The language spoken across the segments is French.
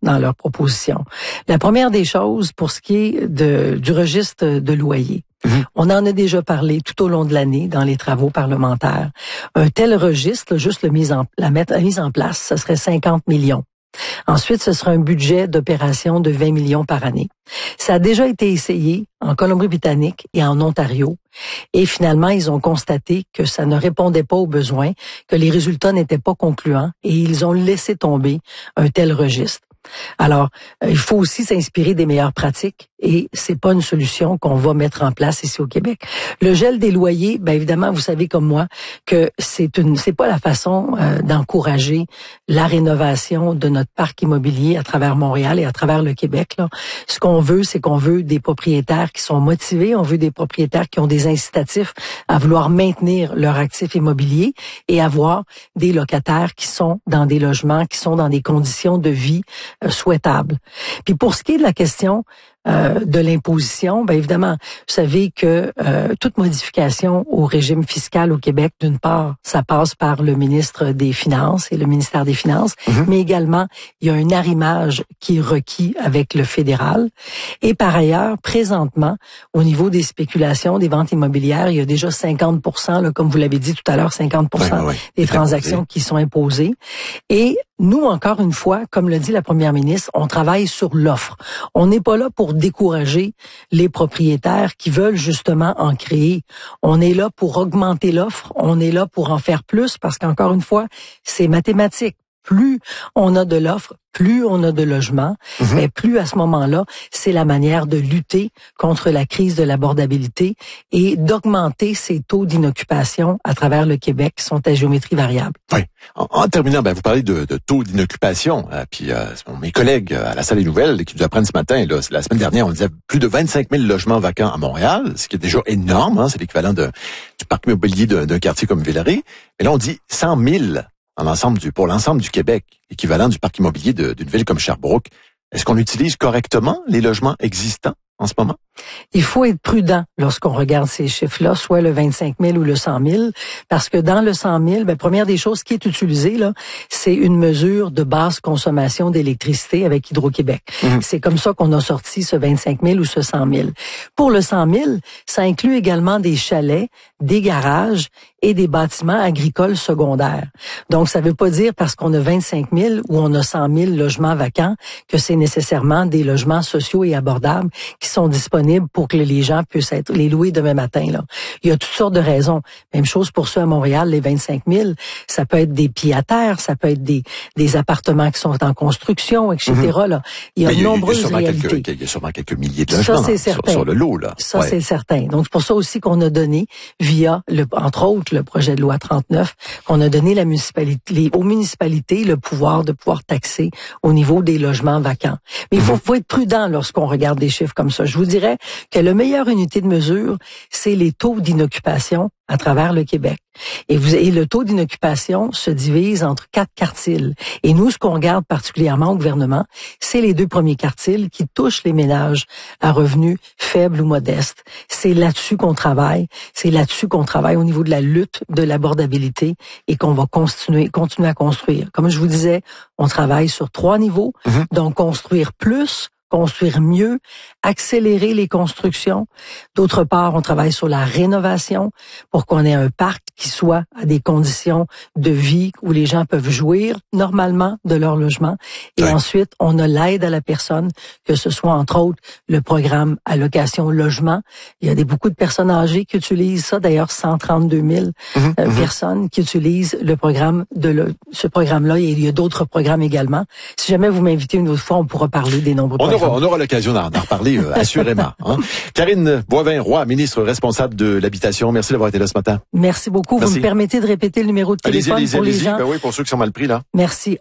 dans leur proposition. La première des choses, pour ce qui est du registre de loyer, on en a déjà parlé tout au long de l'année dans les travaux parlementaires. Un tel registre, juste la mise en place, ce serait 50 millions. Ensuite, ce sera un budget d'opération de 20 millions par année. Ça a déjà été essayé en Colombie-Britannique et en Ontario. Et finalement, ils ont constaté que ça ne répondait pas aux besoins, que les résultats n'étaient pas concluants et ils ont laissé tomber un tel registre. Alors, il faut aussi s'inspirer des meilleures pratiques et c'est pas une solution qu'on va mettre en place ici au Québec. Le gel des loyers, bien évidemment, vous savez comme moi que c'est pas la façon d'encourager la rénovation de notre parc immobilier à travers Montréal et à travers le Québec, là. Ce qu'on veut, c'est qu'on veut des propriétaires qui sont motivés, on veut des propriétaires qui ont des incitatifs à vouloir maintenir leur actif immobilier et avoir des locataires qui sont dans des logements, qui sont dans des conditions de vie souhaitables. Puis pour ce qui est de la question de l'imposition, bien évidemment, vous savez que toute modification au régime fiscal au Québec, d'une part, ça passe par le ministre des Finances et le ministère des Finances, mais également, il y a un arrimage qui est requis avec le fédéral. Et par ailleurs, présentement, au niveau des spéculations, des ventes immobilières, il y a déjà 50%, là, comme vous l'avez dit tout à l'heure, 50% des transactions qui sont imposées. Et nous, encore une fois, comme le dit la première ministre, on travaille sur l'offre. On n'est pas là pour décourager les propriétaires qui veulent justement en créer. On est là pour augmenter l'offre, on est là pour en faire plus parce qu'encore une fois, c'est mathématique. Plus on a de l'offre, plus on a de logements, mais plus à ce moment-là, c'est la manière de lutter contre la crise de l'abordabilité et d'augmenter ces taux d'inoccupation à travers le Québec qui sont à géométrie variable. Oui. En terminant, vous parlez de taux d'inoccupation. Puis mes collègues à la salle des nouvelles qui nous apprennent ce matin, là, la semaine dernière, on disait plus de 25 000 logements vacants à Montréal, ce qui est déjà énorme. Hein, c'est l'équivalent du parc immobilier d'un quartier comme Villeray. Mais là, on dit 100 000 pour l'ensemble du Québec, équivalent du parc immobilier d'une ville comme Sherbrooke. Est-ce qu'on utilise correctement les logements existants en ce moment? Il faut être prudent lorsqu'on regarde ces chiffres-là, soit le 25 000 ou le 100 000, parce que dans le 100 000, première des choses qui est utilisée, là, c'est une mesure de basse consommation d'électricité avec Hydro-Québec. C'est comme ça qu'on a sorti ce 25 000 ou ce 100 000. Pour le 100 000, ça inclut également des chalets, des garages et des bâtiments agricoles secondaires. Donc, ça veut pas dire parce qu'on a 25 000 ou on a 100 000 logements vacants que c'est nécessairement des logements sociaux et abordables qui sont disponibles pour que les gens puissent les louer demain matin, là. Il y a toutes sortes de raisons. Même chose pour ceux à Montréal, les 25 000, ça peut être des pieds-à-terre, ça peut être des appartements qui sont en construction, etc. Là. Il y a de nombreuses réalités. Il y a sûrement quelques milliers de logements sur le lot, là. Ça, c'est certain. Donc, c'est pour ça aussi qu'on a donné, via, entre autres, le projet de loi 39, qu'on a donné aux municipalités le pouvoir de pouvoir taxer au niveau des logements vacants. Mais il faut être prudent lorsqu'on regarde des chiffres comme ça. Je vous dirais que la meilleure unité de mesure, c'est les taux d'inoccupation à travers le Québec. Et le taux d'inoccupation se divise entre 4 quartiles. Et nous, ce qu'on regarde particulièrement au gouvernement, c'est les 2 premiers quartiles qui touchent les ménages à revenus faibles ou modestes. C'est là-dessus qu'on travaille. C'est là-dessus qu'on travaille au niveau de la lutte de l'abordabilité et qu'on va continuer à construire. Comme je vous disais, on travaille sur 3 niveaux. Donc, construire plus, construire mieux, accélérer les constructions. D'autre part, on travaille sur la rénovation pour qu'on ait un parc qui soit à des conditions de vie où les gens peuvent jouir normalement de leur logement. Et ensuite, on a l'aide à la personne, que ce soit entre autres le programme allocation logement. Il y a beaucoup de personnes âgées qui utilisent ça. D'ailleurs, 132 000 personnes qui utilisent le programme ce programme-là. Et il y a d'autres programmes également. Si jamais vous m'invitez une autre fois, on pourra parler des nombreux programmes. On aura l'occasion d'en reparler assurément. Hein. Karine Boivin-Roy, ministre responsable de l'habitation, merci d'avoir été là ce matin. Merci beaucoup. Merci. Vous me permettez de répéter le numéro de téléphone pour les gens? Ben oui, pour ceux qui sont mal pris là. Merci.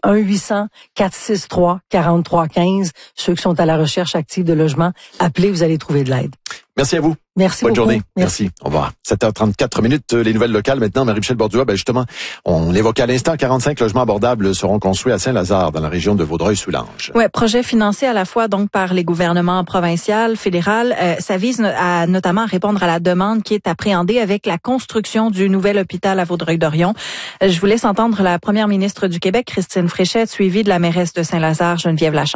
1-800-463-4315. Ceux qui sont à la recherche active de logement, appelez, vous allez trouver de l'aide. Merci à vous. Merci Bonne beaucoup. journée. Merci. Au revoir. 7h34, les nouvelles locales. Maintenant, Marie-Michel Bordua, justement, on l'évoquait à l'instant, 45 logements abordables seront construits à Saint-Lazare, dans la région de Vaudreuil-Soulanges. Ouais, projet financé à la fois donc par les gouvernements provincial, fédéral. Ça vise notamment à répondre à la demande qui est appréhendée avec la construction du nouvel hôpital à Vaudreuil-Dorion. Je vous laisse entendre la première ministre du Québec, Christine Fréchette, suivie de la mairesse de Saint-Lazare, Geneviève Lachance.